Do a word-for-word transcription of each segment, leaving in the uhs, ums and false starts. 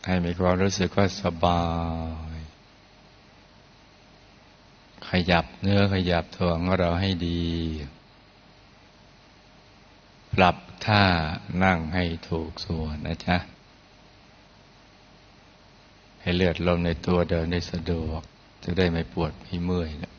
ให้มีความรู้สึกว่าสบาย ขยับเนื้อขยับตัวของเราให้ดีปรับท่านั่งให้ถูกส่วนนะจ๊ะให้เลือดลมในตัวเดินได้สะดวกจะได้ไม่ปวดไม่เมื่อยนะ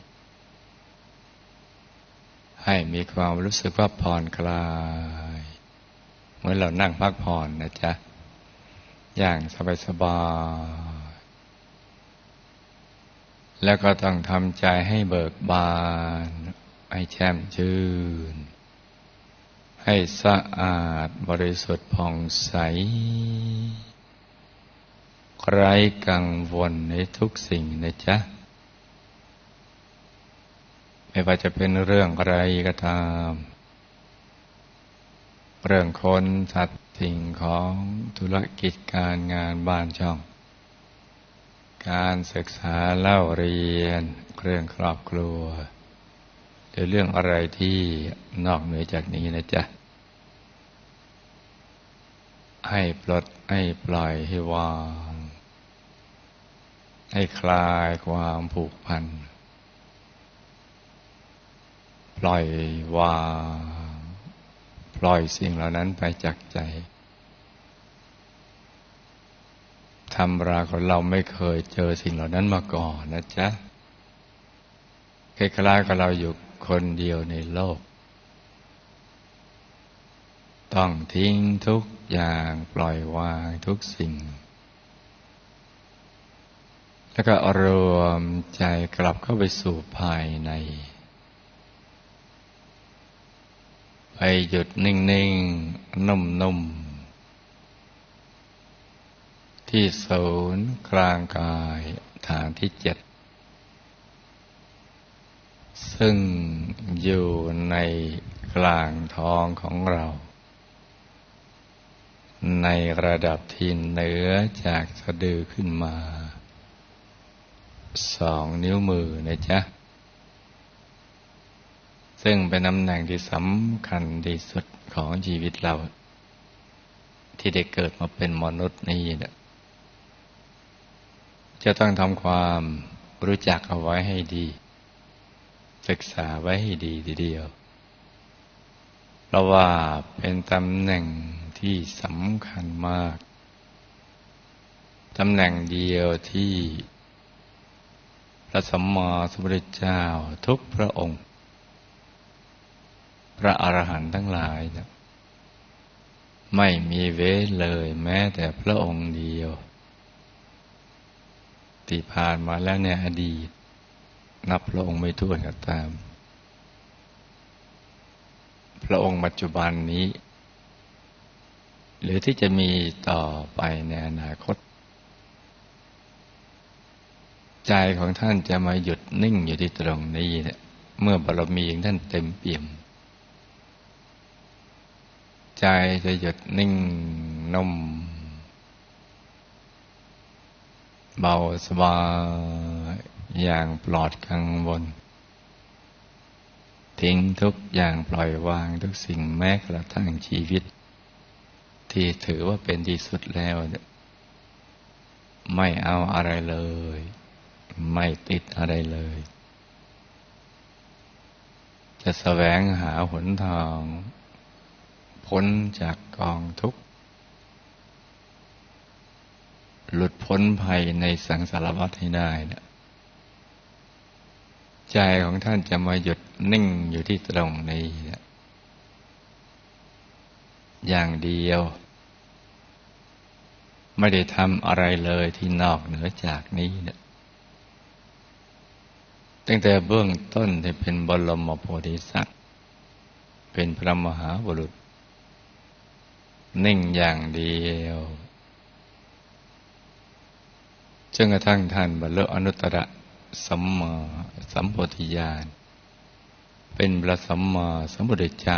ให้มีความรู้สึกว่าผ่อนคลายเหมือนเรานั่งพักผ่อนนะจ๊ะอย่างสบายๆแล้วก็ต้องทำใจให้เบิกบานให้แช่มชื่นให้สะอาดบริสุทธิ์ผ่องใสไร้กังวลในทุกสิ่งนะจ๊ะไม่ว่าจะเป็นเรื่องอะไรก็ตามเรื่องคนสัตว์สิ่งของธุรกิจการงานบ้านช่องการศึกษาเล่าเรียนเรื่องครอบครัวหรือเรื่องอะไรที่นอกเหนือจากนี้นะจ๊ะให้ปลดให้ปล่อยให้วางให้คลายความผูกพันปล่อยวางปล่อยสิ่งเหล่านั้นไปจากใจธรรมราของเราไม่เคยเจอสิ่งเหล่านั้นมาก่อนนะจ๊ะคล้ายๆกับเราอยู่คนเดียวในโลกต้องทิ้งทุกอย่างปล่อยวางทุกสิ่งแล้วก็รวมใจกลับเข้าไปสู่ภายในไปหยุดนิ่งๆนุ่มๆที่ศูนย์กลางกายฐานที่เจ็ดซึ่งอยู่ในกลางท้องของเราในระดับที่เหนือจากสะดือขึ้นมาสองนิ้วมือนะจ๊ะซึ่งเป็นตำแหน่งที่สำคัญที่สุดของชีวิตเราที่ได้เกิดมาเป็นมนุษย์นี่นะจะต้องทำความรู้จักเอาไว้ให้ดีศึกษาไว้ให้ดีทีเดียวเพราะว่าเป็นตำแหน่งที่สำคัญมากตำแหน่งเดียวที่พระสัมมาสัมพุทธเจ้าทุกพระองค์พระอรหันต์ทั้งหลายนะไม่มีเว้นเลยแม้แต่พระองค์เดียวที่ผ่านมาแล้วในอดีตนับพระองค์ไม่ถ้วนก็ตามพระองค์ปัจจุบันนี้หรือที่จะมีต่อไปในอนาคตใจของท่านจะมาหยุดนิ่งอยู่ที่ตรงนี้เนี่ยเมื่อบารมีของท่านเต็มเปี่ยมใจจะหยุดนิ่งนุ่มเบาสบายอย่างปลอดกังวลทิ้งทุกอย่างปล่อยวางทุกสิ่งแม้กระทั่งชีวิตที่ถือว่าเป็นที่สุดแล้วเนี่ยไม่เอาอะไรเลยไม่ติดอะไรเลยจะแสวงหาหนทางพ้นจากกองทุกข์หลุดพ้นภัยในสังสารวัฏให้ได้เนี่ยใจของท่านจะมาหยุดนิ่งอยู่ที่ตรงนี้เนี่ยอย่างเดียวไม่ได้ทำอะไรเลยที่นอกเหนือจากนี้เนี่ยตั้งแต่เบื้องต้นที่เป็นบรมโพธิสัตว์เป็นพระมหาบุรุษนิ่งอย่างเดียวจนกระทั่งท่านบรรลุอนุตตรสัมมาสัมโพธิญาณเป็นพระสัมมาสัมพุทธเจ้า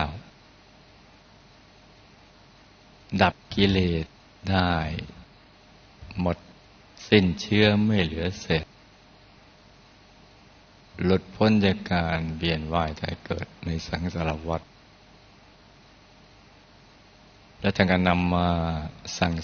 ดับกิเลสได้หมดสิ้นเชื้อไม่เหลือเศษหลุดพ้นจากการเวียนว่ายตายเกิดในสังสารวัฏและท่านก็นำมาสั่ง